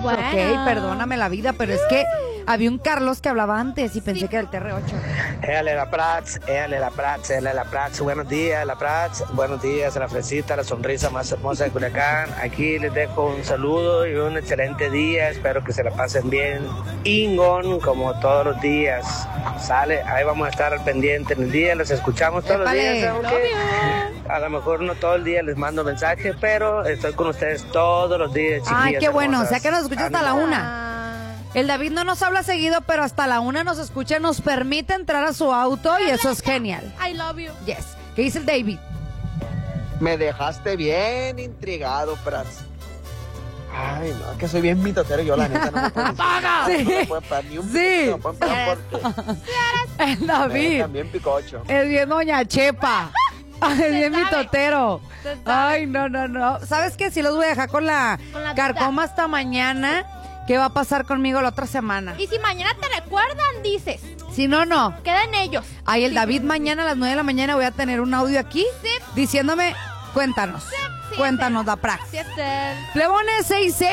bueno. Ok, perdóname la vida, pero es que había un Carlos que hablaba antes y pensé que era el TR8. Éale la Prats, buenos días, la Prats, buenos días, la fresita, la sonrisa más hermosa de Culiacán. Aquí les dejo un saludo y un excelente día, espero que se la pasen bien, ingón, como todos los días. Sale, ahí vamos a estar al pendiente en el día, los escuchamos todos los días, aunque a lo mejor no todo el día les mando mensajes, pero estoy con ustedes todos los días, chiquillas. Ay, qué bueno, hermosas. o sea que nos escucha hasta la 1. El David no nos habla seguido, pero hasta la 1 nos escucha, nos permite entrar a su auto y eso es genial. I love you. Yes. ¿Qué dice el David? Me dejaste bien intrigado, Prats. Ay, no, que soy bien mitotero. Yo, la neta, no me puedo Sí. no me puedo parar ni un Sí. poquito, no me puedo parar porque El David. también picocho. Es bien doña Chepa. Ay, es bien mitotero. Ay, no. ¿Sabes qué? Sí los voy a dejar con la carcoma hasta mañana. ¿Qué va a pasar conmigo la otra semana? Y si mañana te recuerdan, dices. Si no, no. Quedan ellos. Ay, el David mañana a las 9 de la mañana voy a tener un audio aquí diciéndome, cuéntanos. Cuéntanos, la praxis. Plebones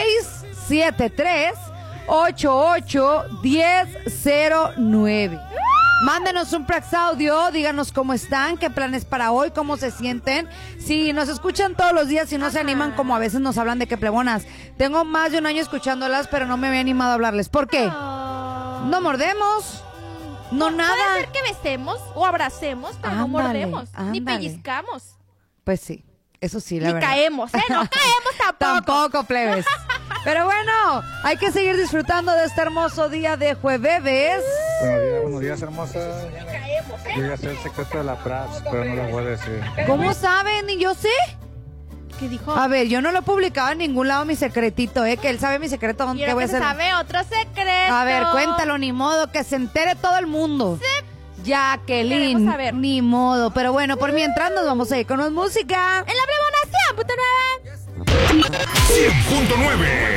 6673-881009. Mándenos un Prax audio, díganos cómo están, qué planes para hoy, cómo se sienten. Si nos escuchan todos los días y no se animan, como a veces nos hablan de que plebonas. Tengo más de un año escuchándolas, pero no me había animado a hablarles. ¿Por qué? No mordemos, no nada. Puede ser que besemos o abracemos, pero no mordemos, ni pellizcamos. Pues sí, eso sí, la ni verdad. caemos, no caemos tampoco. Tampoco, plebes. Pero bueno, hay que seguir disfrutando de este hermoso día de jueves. Buenos días, hermosa. Yo ya sé el secreto de la Prats, pero no lo voy a decir. ¿Cómo saben? ¿Y yo sé? ¿Qué dijo? A ver, yo no lo he publicado en ningún lado mi secretito, que él sabe mi secreto. ¿Dónde Quiero voy a que se hacer? sabe otro secreto. A ver, cuéntalo, ni modo, que se entere todo el mundo. Sí. Jacqueline, Queremos saber. ni modo. Pero bueno, por mientras nos vamos a ir con más música. En la Plebona 100.9. 100.9